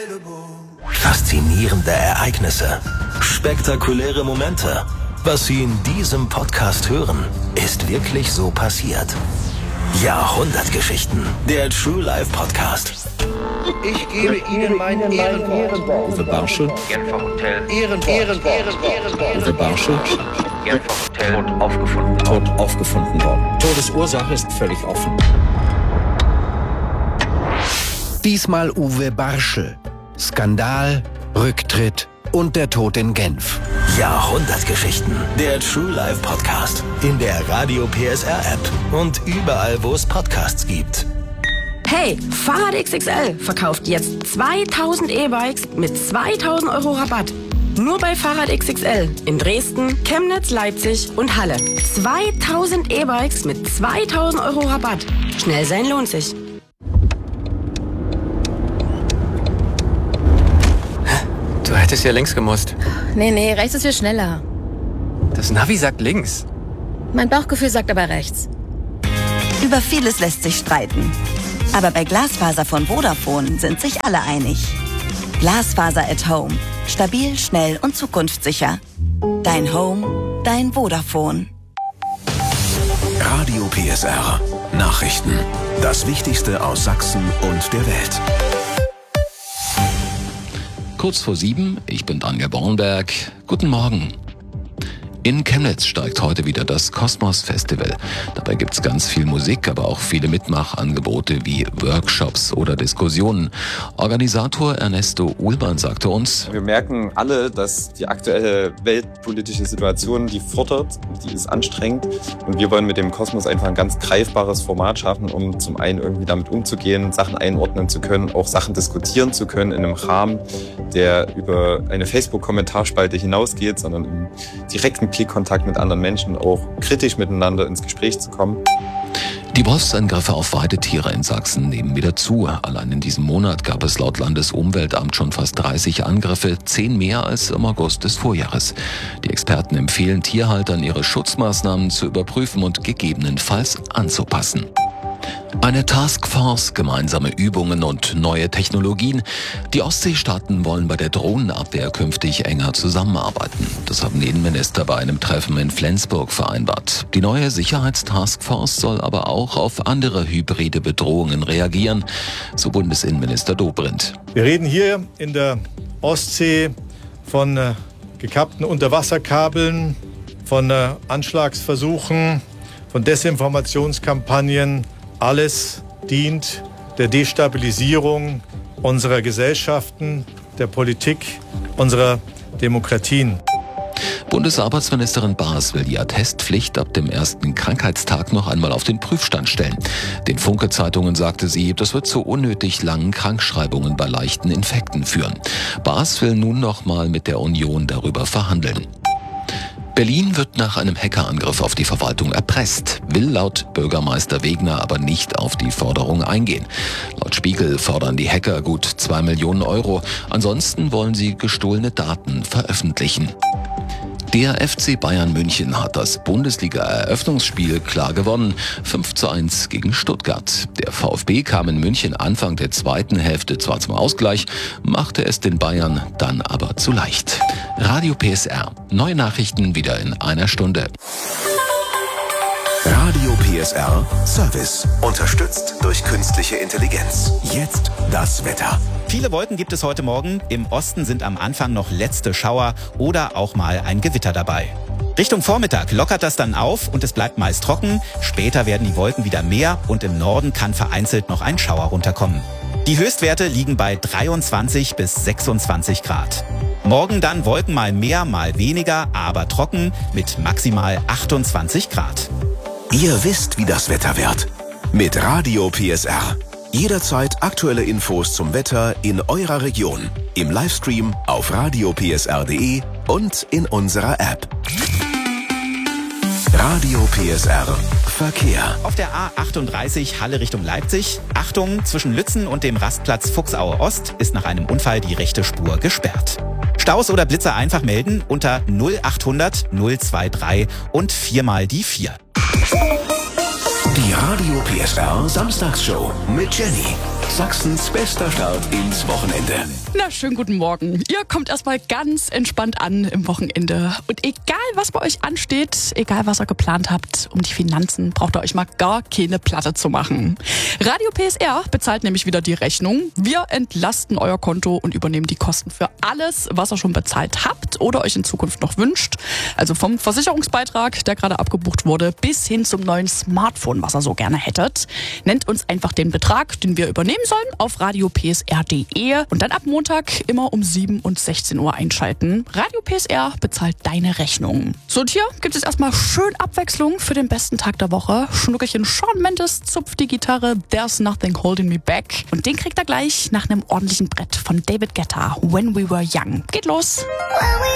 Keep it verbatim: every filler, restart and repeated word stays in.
Faszinierende Ereignisse, spektakuläre Momente. Was Sie in diesem Podcast hören, ist wirklich so passiert. Jahrhundertgeschichten, der True Life Podcast. Ich gebe Ihnen mein Ehrenwort. Uwe Barschel. Genfer Hotel. Ehrenwort. Ehrenwort. Ehrenwort. Uwe Barschel. Genfer Hotel. Tot aufgefunden. Tot aufgefunden worden. Todesursache ist völlig offen. Diesmal Uwe Barschel. Skandal, Rücktritt und der Tod in Genf. Jahrhundertgeschichten, der True Life Podcast. In der Radio P S R App und überall, wo es Podcasts gibt. Hey, Fahrrad X X L verkauft jetzt zweitausend E-Bikes mit zweitausend Euro Rabatt. Nur bei Fahrrad X X L in Dresden, Chemnitz, Leipzig und Halle. zweitausend E-Bikes mit zweitausend Euro Rabatt. Schnell sein lohnt sich. Du hättest ja links gemusst. Nee, nee, rechts ist viel schneller. Das Navi sagt links. Mein Bauchgefühl sagt aber rechts. Über vieles lässt sich streiten. Aber bei Glasfaser von Vodafone sind sich alle einig. Glasfaser at Home. Stabil, schnell und zukunftssicher. Dein Home, dein Vodafone. Radio P S R. Nachrichten. Das Wichtigste aus Sachsen und der Welt. Kurz vor sieben, ich bin Daniel Bornberg. Guten Morgen. In Chemnitz steigt heute wieder das Kosmos Festival. Dabei gibt's ganz viel Musik, aber auch viele Mitmachangebote wie Workshops oder Diskussionen. Organisator Ernesto Uhlmann sagte uns: Wir merken alle, dass die aktuelle weltpolitische Situation, die fordert, die ist anstrengend. Und wir wollen mit dem Kosmos einfach ein ganz greifbares Format schaffen, um zum einen irgendwie damit umzugehen, Sachen einordnen zu können, auch Sachen diskutieren zu können in einem Rahmen, der über eine Facebook-Kommentarspalte hinausgeht, sondern im direkten Blickkontakt mit anderen Menschen, auch kritisch miteinander ins Gespräch zu kommen. Die Wolfsangriffe auf Weidetiere in Sachsen nehmen wieder zu. Allein in diesem Monat gab es laut Landesumweltamt schon fast dreißig Angriffe, zehn mehr als im August des Vorjahres. Die Experten empfehlen Tierhaltern, ihre Schutzmaßnahmen zu überprüfen und gegebenenfalls anzupassen. Eine Taskforce, gemeinsame Übungen und neue Technologien. Die Ostseestaaten wollen bei der Drohnenabwehr künftig enger zusammenarbeiten. Das haben die Innenminister bei einem Treffen in Flensburg vereinbart. Die neue Sicherheitstaskforce soll aber auch auf andere hybride Bedrohungen reagieren, so Bundesinnenminister Dobrindt. Wir reden hier in der Ostsee von äh, gekappten Unterwasserkabeln, von äh, Anschlagsversuchen, von Desinformationskampagnen. Alles dient der Destabilisierung unserer Gesellschaften, der Politik, unserer Demokratien. Bundesarbeitsministerin Baas will die Attestpflicht ab dem ersten Krankheitstag noch einmal auf den Prüfstand stellen. Den Funke-Zeitungen sagte sie, das wird zu unnötig langen Krankschreibungen bei leichten Infekten führen. Baas will nun noch mal mit der Union darüber verhandeln. Berlin wird nach einem Hackerangriff auf die Verwaltung erpresst, will laut Bürgermeister Wegner aber nicht auf die Forderung eingehen. Laut Spiegel fordern die Hacker gut zwei Millionen Euro. Ansonsten wollen sie gestohlene Daten veröffentlichen. Der F C Bayern München hat das Bundesliga-Eröffnungsspiel klar gewonnen, fünf zu eins gegen Stuttgart. Der VfB kam in München Anfang der zweiten Hälfte zwar zum Ausgleich, machte es den Bayern dann aber zu leicht. Radio P S R. Neue Nachrichten wieder in einer Stunde. Radio P S R Service. Unterstützt durch künstliche Intelligenz. Jetzt das Wetter. Viele Wolken gibt es heute Morgen. Im Osten sind am Anfang noch letzte Schauer oder auch mal ein Gewitter dabei. Richtung Vormittag lockert das dann auf und es bleibt meist trocken. Später werden die Wolken wieder mehr und im Norden kann vereinzelt noch ein Schauer runterkommen. Die Höchstwerte liegen bei dreiundzwanzig bis sechsundzwanzig Grad. Morgen dann Wolken mal mehr, mal weniger, aber trocken mit maximal achtundzwanzig Grad. Ihr wisst, wie das Wetter wird. Mit Radio P S R. Jederzeit aktuelle Infos zum Wetter in eurer Region. Im Livestream auf radio p s r punkt d e und in unserer App. Radio P S R Verkehr. Auf der A achtunddreißig Halle Richtung Leipzig. Achtung, zwischen Lützen und dem Rastplatz Fuchsaue Ost ist nach einem Unfall die rechte Spur gesperrt. Staus oder Blitzer einfach melden unter null achthundert null drei drei und viermal die vier. Die Die Radio P S R Samstagsshow mit Jenny. Sachsens bester Start ins Wochenende. Na, schönen guten Morgen. Ihr kommt erstmal ganz entspannt an im Wochenende. Und egal, was bei euch ansteht, egal, was ihr geplant habt, um die Finanzen braucht ihr euch mal gar keine Platte zu machen. Radio P S R bezahlt nämlich wieder die Rechnung. Wir entlasten euer Konto und übernehmen die Kosten für alles, was ihr schon bezahlt habt oder euch in Zukunft noch wünscht. Also vom Versicherungsbeitrag, der gerade abgebucht wurde, bis hin zum neuen Smartphone, was ihr so gerne hättet. Nennt uns einfach den Betrag, den wir übernehmen sollen, auf radio p s r punkt d e und dann ab Montag immer um sieben und sechzehn Uhr einschalten. Radio P S R bezahlt deine Rechnung. So, und hier gibt es erstmal schön Abwechslung für den besten Tag der Woche. Schnuckelchen Shawn Mendes zupft die Gitarre There's Nothing Holding Me Back und den kriegt er gleich nach einem ordentlichen Brett von David Guetta, When We Were Young. Geht los!